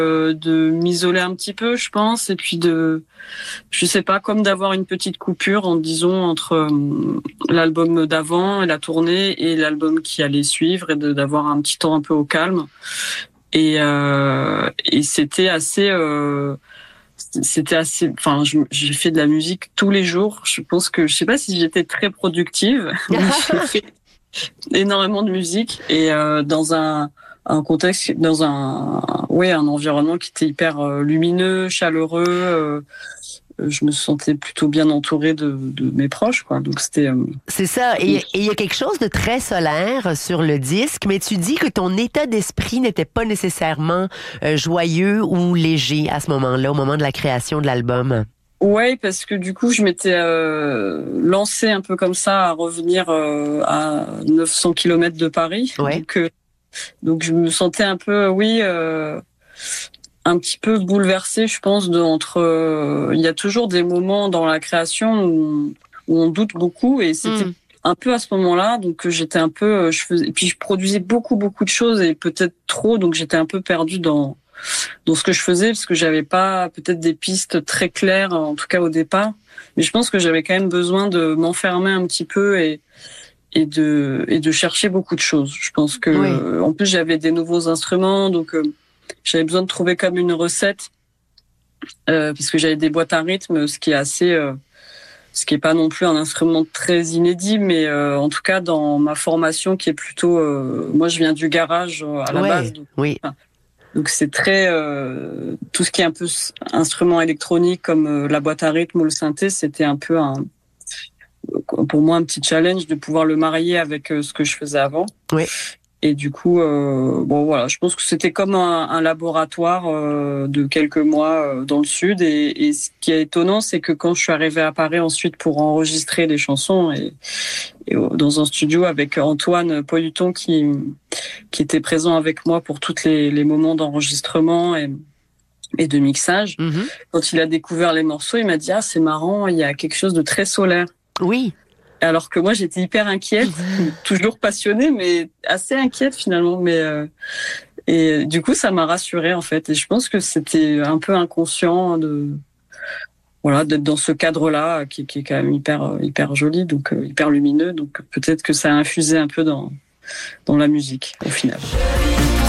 de m'isoler un petit peu, je pense, et puis je sais pas, comme d'avoir une petite coupure, disons, entre l'album d'avant et la tournée et l'album qui allait suivre, et d'avoir un petit temps un peu au calme. Et c'était assez, enfin, j'ai fait de la musique tous les jours. Je pense que, je sais pas si j'étais très productive, mais j'ai fait énormément de musique, et dans un contexte, dans un environnement qui était hyper lumineux, chaleureux. Je me sentais plutôt bien entourée de mes proches, quoi. Donc c'était. C'est ça. Et il y a quelque chose de très solaire sur le disque, mais tu dis que ton état d'esprit n'était pas nécessairement joyeux ou léger à ce moment-là, au moment de la création de l'album. Ouais, parce que du coup, je m'étais lancée un peu comme ça à revenir à 900 km de Paris. Ouais. Donc je me sentais un peu, un petit peu bouleversée, je pense, il y a toujours des moments dans la création où on doute beaucoup, et c'était un peu à ce moment-là, donc j'étais un peu, et puis je produisais beaucoup de choses, et peut-être trop, donc j'étais un peu perdue dans ce que je faisais, parce que j'avais pas peut-être des pistes très claires, en tout cas au départ. Mais je pense que j'avais quand même besoin de m'enfermer un petit peu, et de chercher beaucoup de choses. Je pense que en plus j'avais des nouveaux instruments, donc j'avais besoin de trouver comme une recette, parce que j'avais des boîtes à rythme, ce qui est pas non plus un instrument très inédit, mais en tout cas dans ma formation qui est plutôt, moi je viens du garage à la base, donc c'est très tout ce qui est un peu instrument électronique comme la boîte à rythme ou le synthé, c'était un peu pour moi un petit challenge de pouvoir le marier avec ce que je faisais avant. Oui. Et du coup, je pense que c'était comme un laboratoire de quelques mois dans le sud. Et ce qui est étonnant, c'est que quand je suis arrivée à Paris ensuite pour enregistrer les chansons, et dans un studio avec Antoine Poyuton qui était présent avec moi pour tous les moments d'enregistrement et de mixage, quand il a découvert les morceaux, il m'a dit « Ah, c'est marrant, il y a quelque chose de très solaire. » Oui. Alors que moi, j'étais hyper inquiète, toujours passionnée, mais assez inquiète finalement. Et du coup, ça m'a rassurée en fait. Et je pense que c'était un peu inconscient d'être dans ce cadre-là qui est quand même hyper joli, donc hyper lumineux. Donc peut-être que ça a infusé un peu dans la musique au final.